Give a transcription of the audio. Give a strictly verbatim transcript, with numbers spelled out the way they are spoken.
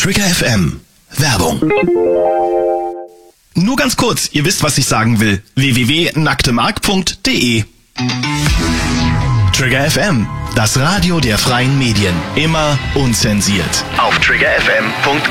Trigger F M. Werbung. Nur ganz kurz, ihr wisst, was ich sagen will. w w w punkt nacktemark punkt de Trigger F M, das Radio der freien Medien. Immer unzensiert. Auf trigger f m punkt de